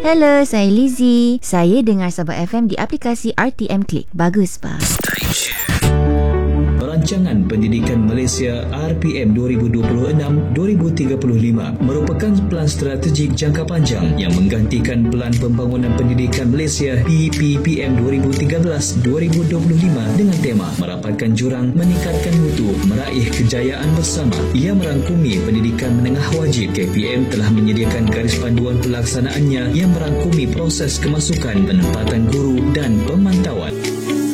Hello, saya Lizzie. Saya dengar Sabah FM di aplikasi RTM Click. Bagus, Pak. Rancangan Pendidikan Malaysia RPM 2026-2035 merupakan pelan strategik jangka panjang yang menggantikan Pelan Pembangunan Pendidikan Malaysia PPPM 2013-2025 dengan tema merapatkan jurang, meningkatkan mutu, meraih kejayaan bersama. Ia merangkumi pendidikan menengah wajib. KPM telah menyediakan garis panduan pelaksanaannya yang merangkumi proses kemasukan, penempatan guru dan pemantauan.